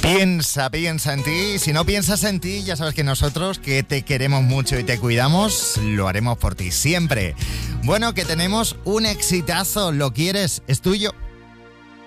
Piensa en ti. Si no piensas en ti, ya sabes que nosotros, que te queremos mucho y te cuidamos, lo haremos por ti siempre. Bueno, que tenemos un exitazo. ¿Lo quieres? ¿Es tuyo?